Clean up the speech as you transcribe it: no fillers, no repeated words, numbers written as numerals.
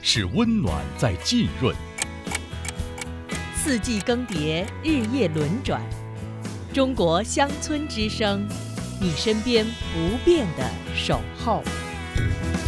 使温暖在浸润。 四季更迭，日夜轮转，中国乡村之声，你身边不变的守候。